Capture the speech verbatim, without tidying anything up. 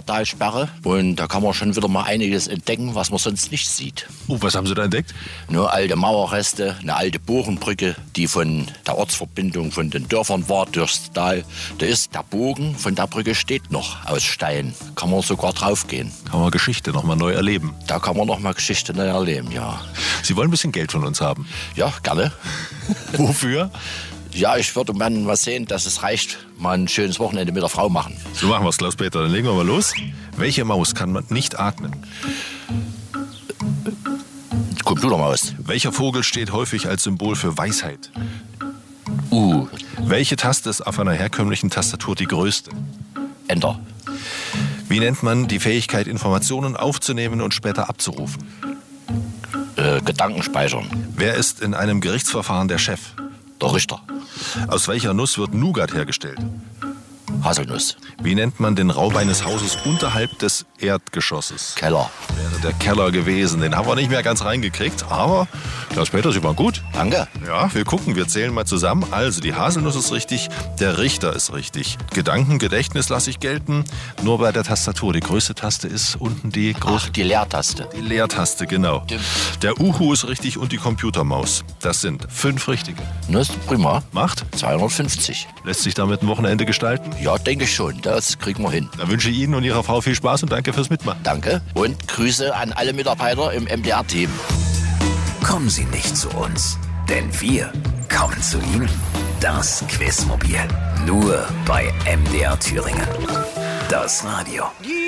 Neandertalsperre. Und da kann man schon wieder mal einiges entdecken, was man sonst nicht sieht. Oh, was haben Sie da entdeckt? Nur alte Mauerreste, eine alte Bogenbrücke, die von der Ortsverbindung von den Dörfern war durchs Tal. Da ist der Bogen von der Brücke steht noch aus Stein. Kann man sogar draufgehen. Kann man Geschichte noch mal neu erleben. Da kann man noch mal Geschichte neu erleben, ja. Sie wollen ein bisschen Geld von uns haben? Ja, gerne. Wofür? Ja, ich würde gerne mal sehen, dass es reicht, mal ein schönes Wochenende mit der Frau machen. So machen wir es, Klaus-Peter. Dann legen wir mal los. Welche Maus kann man nicht atmen? Computermaus. Welcher Vogel steht häufig als Symbol für Weisheit? Uh. Welche Taste ist auf einer herkömmlichen Tastatur die größte? Enter. Wie nennt man die Fähigkeit, Informationen aufzunehmen und später abzurufen? Äh, Gedanken speichern. Wer ist in einem Gerichtsverfahren der Chef? Der Richter. Aus welcher Nuss wird Nougat hergestellt? Haselnuss. Wie nennt man den Raum eines Hauses unterhalb des Erdgeschosses? Keller. Wäre der Keller gewesen. Den haben wir nicht mehr ganz reingekriegt, aber Klaus-Peter, Sie waren gut. Danke. Ja, wir gucken, wir zählen mal zusammen. Also, die Haselnuss ist richtig, der Richter ist richtig. Gedanken, Gedächtnis lasse ich gelten. Nur bei der Tastatur. Die größte Taste ist unten die große. Ach, die Leertaste. Die Leertaste, genau. Stimmt. Der Uhu ist richtig und die Computermaus. Das sind fünf richtige. Das ist prima. Macht? zweihundertfünfzig. Lässt sich damit ein Wochenende gestalten? Ja, denke ich schon. Das kriegen wir hin. Dann wünsche ich Ihnen und Ihrer Frau viel Spaß und danke fürs Mitmachen. Danke. Und Grüße an alle Mitarbeiter im M D R-Team. Kommen Sie nicht zu uns, denn wir kommen zu Ihnen. Das Quizmobil. Nur bei M D R Thüringen. Das Radio.